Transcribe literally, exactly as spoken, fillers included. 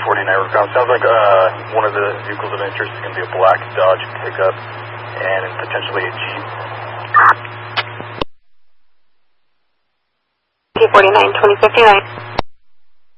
forty-nine Recon. Sounds like uh, one of the vehicles of interest is going to be a black Dodge pickup and potentially a Jeep. T forty-nine, twenty fifty-nine.